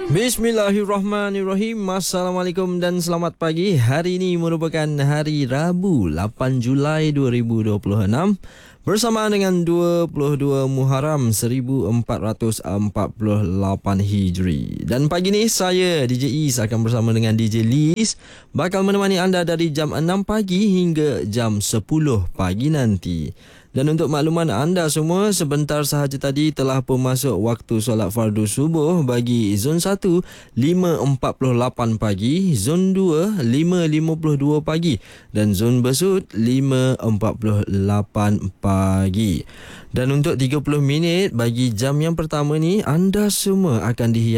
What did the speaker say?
Bismillahirrahmanirrahim. Assalamualaikum dan selamat pagi. Hari ini merupakan hari Rabu 8 Julai 2026 bersamaan dengan 22 Muharram 1448 Hijri. Dan pagi ni saya DJ Is akan bersama dengan DJ Liz bakal menemani anda dari jam 6 pagi hingga jam 10 pagi nanti. Dan untuk makluman anda semua, sebentar sahaja tadi telah pun masuk waktu solat fardu subuh bagi zon 1 5.48 pagi, zon 2 5.52 pagi dan zon Besut 5.48 pagi. Dan untuk 30 minit bagi jam yang pertama ni, anda semua akan dihiasi